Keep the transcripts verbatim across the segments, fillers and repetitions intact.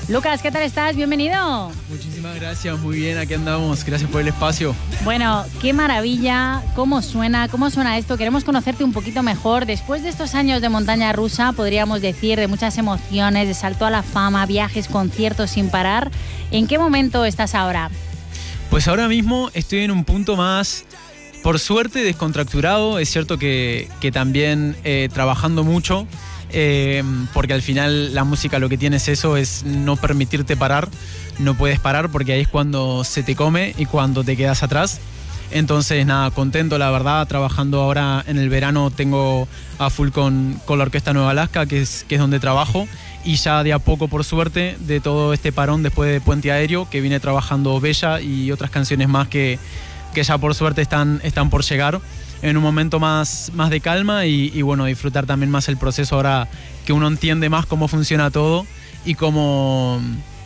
Lucas, ¿qué tal estás? Bienvenido. Muchísimas gracias, muy bien, aquí andamos. Gracias por el espacio. Bueno, qué maravilla, cómo suena, cómo suena esto. Queremos conocerte un poquito mejor. Después de estos años de montaña rusa, podríamos decir, de muchas emociones, de salto a la fama, viajes, conciertos sin parar, ¿en qué momento estás ahora? Pues ahora mismo estoy en un punto más, por suerte, descontracturado. Es cierto que, que también eh, trabajando mucho. Eh, porque al final la música lo que tiene es eso, es no permitirte parar, no puedes parar porque ahí es cuando se te come y cuando te quedas atrás. Entonces nada, contento la verdad, trabajando ahora en el verano tengo a full con, con la Orquesta Nueva Alaska, que es, que es donde trabajo, y ya de a poco por suerte de todo este parón después de Puente Aéreo, que vine trabajando Bella y otras canciones más que, que ya por suerte están, están por llegar, en un momento más, más de calma y, y bueno, disfrutar también más el proceso ahora que uno entiende más cómo funciona todo y cómo,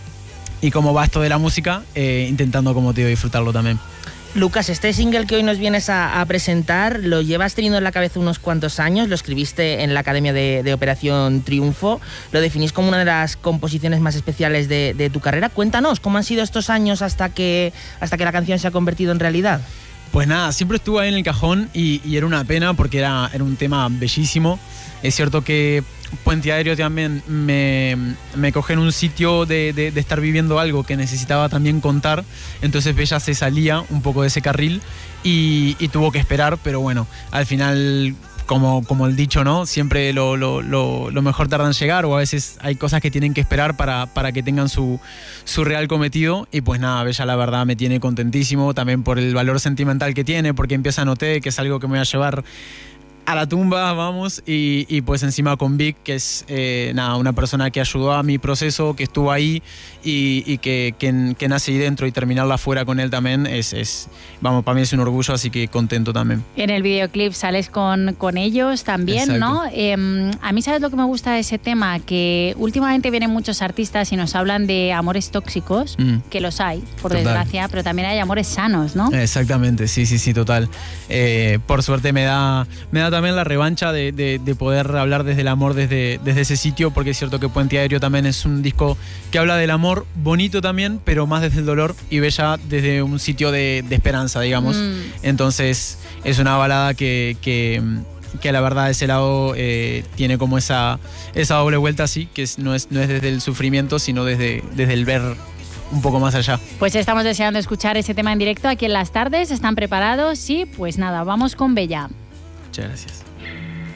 y cómo va esto de la música, eh, intentando, como te digo, disfrutarlo también. Lucas, este single que hoy nos vienes a, a presentar lo llevas teniendo en la cabeza unos cuantos años, lo escribiste en la Academia de, de Operación Triunfo, lo definís como una de las composiciones más especiales de, de tu carrera. Cuéntanos, ¿cómo han sido estos años hasta que, hasta que la canción se ha convertido en realidad? Pues nada, siempre estuvo ahí en el cajón y, y era una pena porque era, era un tema bellísimo. Es cierto que Puente Aéreo también me, me coge en un sitio de, de, de estar viviendo algo que necesitaba también contar. Entonces Bella se salía un poco de ese carril y, y tuvo que esperar, pero bueno, al final, como, como el dicho, ¿no? Siempre lo, lo, lo, lo mejor tarda en llegar, o a veces hay cosas que tienen que esperar para, para que tengan su, su real cometido. Y pues nada, Bella la verdad me tiene contentísimo también por el valor sentimental que tiene, porque empieza a notar que es algo que me voy a llevar a la tumba, vamos, y, y pues encima con Vic, que es eh, nada, una persona que ayudó a mi proceso, que estuvo ahí y, y que, que, que nace ahí dentro, y terminarla fuera con él también es, es, vamos, para mí es un orgullo, así que contento también. En el videoclip sales con, con ellos también, exacto, ¿no? Eh, a mí, ¿sabes lo que me gusta de ese tema? Que últimamente vienen muchos artistas y nos hablan de amores tóxicos, mm. que los hay, por total, desgracia, pero también hay amores sanos, ¿no? Exactamente, sí, sí, sí, total. Eh, por suerte me da, me da también la revancha de, de, de poder hablar desde el amor desde, desde ese sitio, porque es cierto que Puente Aéreo también es un disco que habla del amor, bonito también, pero más desde el dolor, y Bella desde un sitio de, de esperanza, digamos. Mm. Entonces es una balada que, que, que la verdad ese lado eh, tiene como esa, esa doble vuelta así, que es, no, es, no es desde el sufrimiento, sino desde, desde el ver un poco más allá. Pues estamos deseando escuchar ese tema en directo aquí en Las Tardes. ¿Están preparados? Sí, pues nada, vamos con Bella. Muchas gracias.